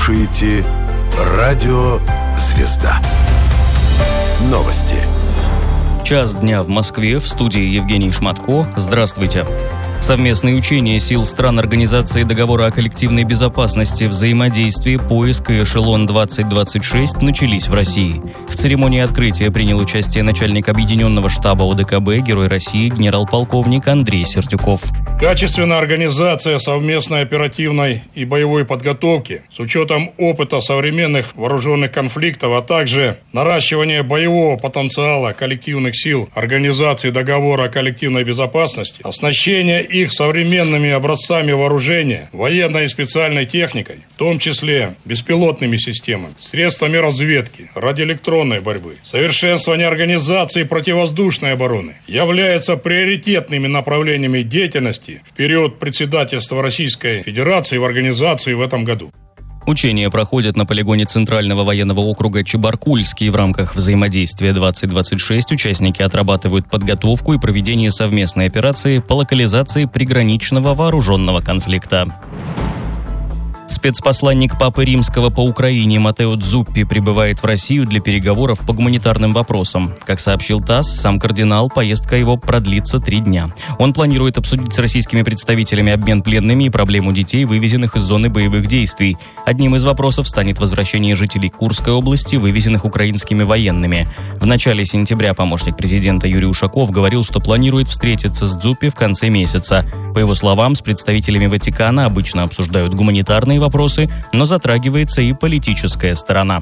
слушаете «Радио Звезда». Новости. Час дня в Москве, в студии Евгений Шматко. Здравствуйте. Совместные учения сил стран Организации договора о коллективной безопасности, взаимодействии, поиск и «Эшелон-2026» начались в России. В церемонии открытия принял участие начальник Объединенного штаба ОДКБ, Герой России, генерал-полковник Андрей Сердюков. Качественная организация совместной оперативной и боевой подготовки с учетом опыта современных вооруженных конфликтов, а также наращивание боевого потенциала коллективных сил Организации договора о коллективной безопасности, оснащение их современными образцами вооружения, военной и специальной техникой, в том числе беспилотными системами, средствами разведки, радиоэлектронной борьбы, совершенствование организации противовоздушной обороны являются приоритетными направлениями деятельности в период председательства Российской Федерации в организации в этом году. Учения проходят на полигоне Центрального военного округа Чебаркульский. В рамках взаимодействия 2026 участники отрабатывают подготовку и проведение совместной операции по локализации приграничного вооруженного конфликта. Спецпосланник Папы Римского по Украине Матео Дзуппи прибывает в Россию для переговоров по гуманитарным вопросам. Как сообщил ТАСС, сам кардинал, поездка его продлится 3 дня. Он планирует обсудить с российскими представителями обмен пленными и проблему детей, вывезенных из зоны боевых действий. Одним из вопросов станет возвращение жителей Курской области, вывезенных украинскими военными. В начале сентября помощник президента Юрий Ушаков говорил, что планирует встретиться с Дзуппи в конце месяца. По его словам, с представителями Ватикана обычно обсуждают гуманитарные вопросы, но затрагивается и политическая сторона.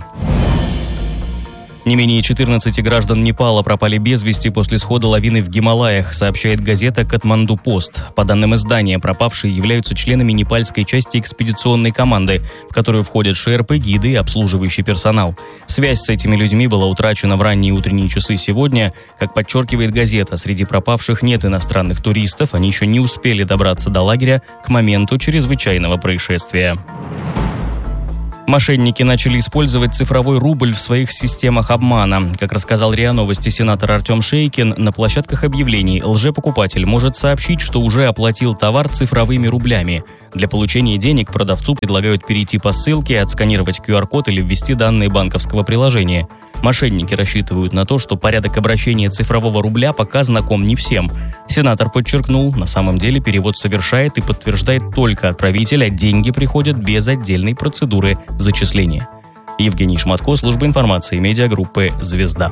Не менее 14 граждан Непала пропали без вести после схода лавины в Гималаях, сообщает газета «Катманду-Пост». По данным издания, пропавшие являются членами непальской части экспедиционной команды, в которую входят шерпы, гиды и обслуживающий персонал. Связь с этими людьми была утрачена в ранние утренние часы сегодня. Как подчеркивает газета, среди пропавших нет иностранных туристов, они еще не успели добраться до лагеря к моменту чрезвычайного происшествия. Мошенники начали использовать цифровой рубль в своих системах обмана. Как рассказал РИА Новости сенатор Артем Шейкин, на площадках объявлений лжепокупатель может сообщить, что уже оплатил товар цифровыми рублями. Для получения денег продавцу предлагают перейти по ссылке, отсканировать QR-код или ввести данные банковского приложения. Мошенники рассчитывают на то, что порядок обращения цифрового рубля пока знаком не всем. Сенатор подчеркнул, на самом деле перевод совершает и подтверждает только отправитель, а деньги приходят без отдельной процедуры зачисления. Евгений Шматко, служба информации медиагруппы «Звезда».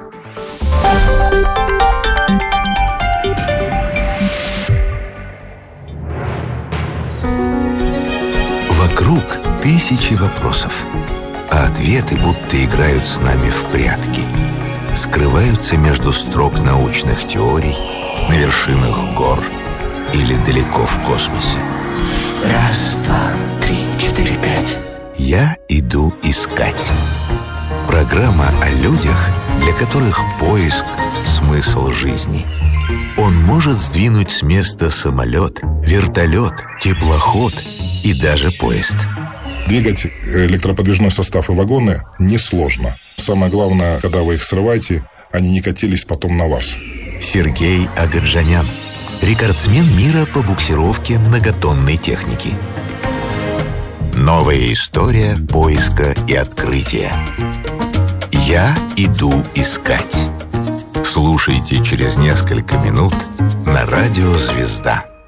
Вокруг тысячи вопросов, а ответы будто играют с нами в прятки. Скрываются между строк научных теорий, на вершинах гор или далеко в космосе. 1, 2, 3, 4, 5. Я иду искать. Программа о людях, для которых поиск – смысл жизни. Он может сдвинуть с места самолет, вертолет, теплоход и даже поезд. Двигать электроподвижной состав и вагоны несложно. Самое главное, когда вы их срываете, они не катились потом на вас. Сергей Агаджанян, рекордсмен мира по буксировке многотонной техники. Новая история поиска и открытия. Я иду искать. Слушайте через несколько минут на радио «Звезда».